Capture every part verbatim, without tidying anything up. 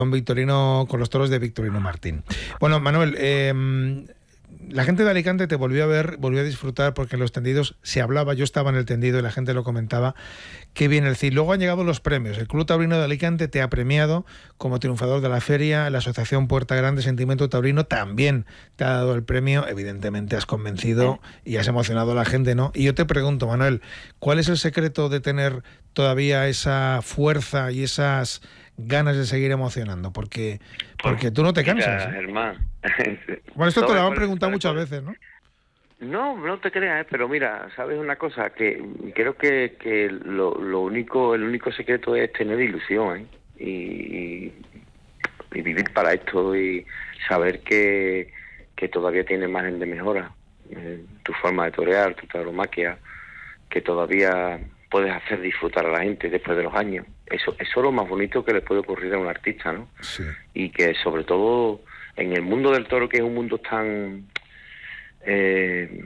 con Victorino, con los toros de Victorino Martín. Bueno, Manuel, eh, la gente de Alicante te volvió a ver, volvió a disfrutar, porque en los tendidos se hablaba, yo estaba en el tendido y la gente lo comentaba, qué bien el Cid. Luego han llegado los premios. El Club Taurino de Alicante te ha premiado como triunfador de la feria, la Asociación Puerta Grande Sentimiento Taurino también te ha dado el premio. Evidentemente has convencido y has emocionado a la gente, ¿no? Y yo te pregunto, Manuel, ¿cuál es el secreto de tener todavía esa fuerza y esas ganas de seguir emocionando? Porque porque tú no te cansas. Mira, ¿eh? Germán. Bueno, esto te lo han ¿Sabes preguntado cuál- muchas cuál- veces, ¿no? No, no te creas, ¿eh? Pero mira, sabes una cosa, que creo que, que lo, lo único, el único secreto es tener ilusión, ¿eh? Y, y vivir para esto y saber que, que todavía tiene margen de mejora. Eh, tu forma de torear, tu tauromaquia, que todavía puedes hacer disfrutar a la gente después de los años. Eso, eso es lo más bonito que le puede ocurrir a un artista, ¿no? Sí. Y que sobre todo en el mundo del toro, que es un mundo tan eh,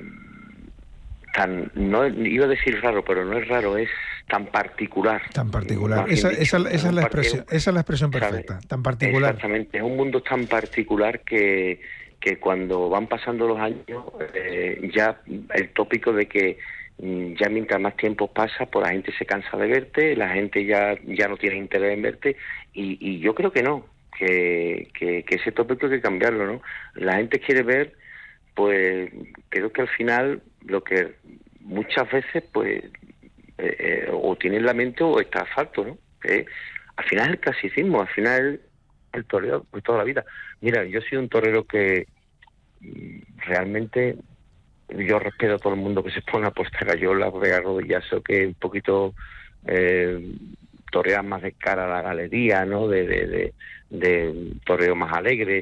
tan no iba a decir raro, pero no es raro, es tan particular. Tan particular. Más bien Esa, dicho, esa, esa es un la partido, expresión, esa es la expresión ¿sabes? perfecta. Tan particular. Exactamente, es un mundo tan particular que que cuando van pasando los años, eh, ya el tópico de que mm, ya mientras más tiempo pasa, pues la gente se cansa de verte, la gente ya ya no tiene interés en verte, y, y yo creo que no, que, que, que ese tópico hay que cambiarlo, ¿no? La gente quiere ver, pues creo que al final lo que muchas veces pues eh, eh, o tiene en la mente o está falto, ¿no? Eh, al final es el clasicismo, al final el torero de toda la vida. Mira, yo soy un torero que mm, realmente yo respeto a todo el mundo que se pone a apostar a yola, pegar rodillazo, que un poquito eh, torear más de cara a la galería, ¿no? De, de, de, de torero más alegre.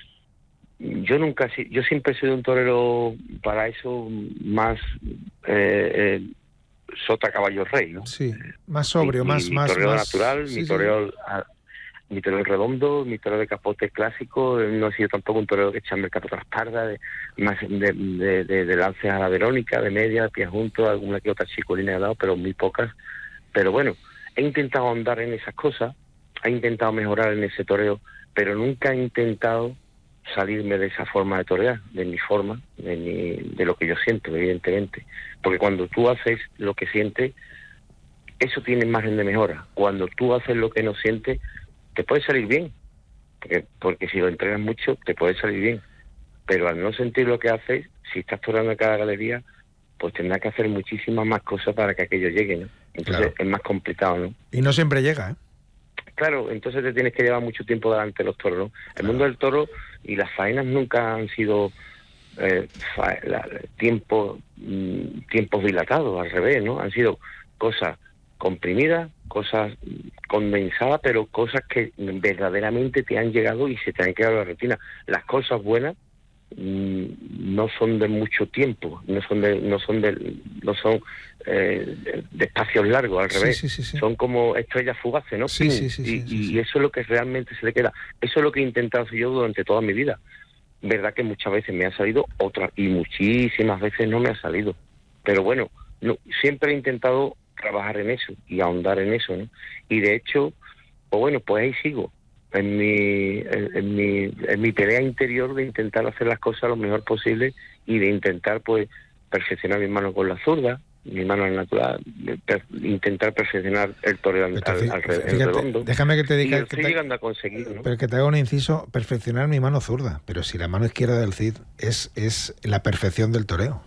Yo nunca, he si- yo siempre he sido un torero para eso más eh, eh, sota caballo rey, ¿no? Sí, más sobrio, mi, más... mi más, toreo más natural, sí, mi sí. toreo a- mi toreo redondo, mi toreo de capote clásico. No he sido tampoco un toreo que echarme el capote a la espalda, de, más de, de, de, de lances a la Verónica, de media, de pie junto, alguna que otra chicolina he dado, pero muy pocas. Pero bueno, he intentado ahondar en esas cosas, he intentado mejorar en ese toreo, pero nunca he intentado salirme de esa forma de torear, de mi forma, de, mi, de lo que yo siento, evidentemente. Porque cuando tú haces lo que sientes, eso tiene margen de mejora. Cuando tú haces lo que no sientes, te puede salir bien, porque, porque si lo entrenas mucho, te puede salir bien. Pero al no sentir lo que haces, si estás toreando a cada galería, pues tendrás que hacer muchísimas más cosas para que aquello llegue, ¿no? Entonces Claro. es más complicado, ¿no? Y no siempre llega, ¿eh? Claro, entonces te tienes que llevar mucho tiempo delante de los toros, ¿no? El Claro. mundo del toro y las faenas nunca han sido eh, fa- la- tiempo, mm, tiempos dilatados, al revés, ¿no? Han sido cosas comprimidas, cosas condensadas, pero cosas que verdaderamente te han llegado y se te han quedado en la retina. Las cosas buenas mm, no son de mucho tiempo, no son de, no son de, no son eh, de, de espacios largos, al Sí, revés. sí, sí, sí. Son como estrellas fugaces, ¿no? Sí, ¡Pim! sí, sí, y, sí, sí, y sí. eso es lo que realmente se le queda. Eso es lo que he intentado hacer yo durante toda mi vida. Verdad que muchas veces me ha salido, otras y muchísimas veces no me ha salido. Pero bueno, no, siempre he intentado trabajar en eso y ahondar en eso, ¿no? Y de hecho, pues bueno, pues ahí sigo, en mi, en, en mi, en mi pelea interior de intentar hacer las cosas lo mejor posible y de intentar, pues, perfeccionar mi mano con la zurda, mi mano al natural, de per- intentar perfeccionar el toreo al, Pero al, fí- al re- el fíjate, redondo. déjame que te Y diga... lo que estoy te- llegando a conseguir, ¿no? Pero que te haga un inciso, perfeccionar mi mano zurda. Pero si la mano izquierda del Cid es, es la perfección del toreo.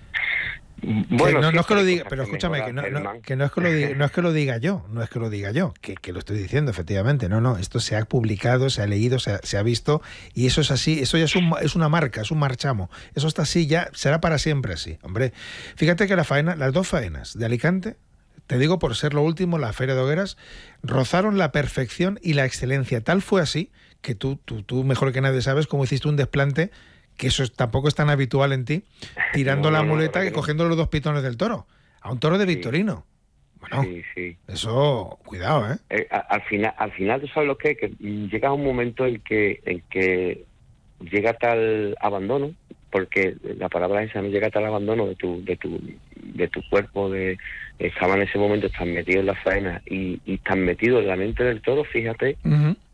Bueno, Que no, no sí, es que lo hay diga, cosas pero que escúchame, que mejorar, no, no, Germán. que no es que lo diga, no es que lo diga yo, no es que lo diga yo, que, que lo estoy diciendo, efectivamente. No, no, esto se ha publicado, se ha leído, se ha, se ha visto, y eso es así, eso ya es, un, es una marca, es un marchamo. Eso está así, ya será para siempre así. Hombre, fíjate que la faena, las dos faenas de Alicante, te digo por ser lo último, la Feria de Hogueras, rozaron la perfección y la excelencia. Tal fue así que tú, tú, tú mejor que nadie sabes cómo hiciste un desplante, que eso es- tampoco es tan habitual en ti, tirando No, la no, no, muleta la verdad y que no. cogiendo los dos pitones del toro, a un toro de Sí. Victorino. Bueno, Sí, sí. eso, cuidado, ¿eh? Eh, a- al final, al final tú sabes lo que es, que mm, llega un momento en que, en que llega tal abandono, porque la palabra esa no llega tal abandono de tu, de tu, de tu cuerpo, de estaba en ese momento tan metido en la faena y, y tan metido en la mente del toro, fíjate, Uh-huh.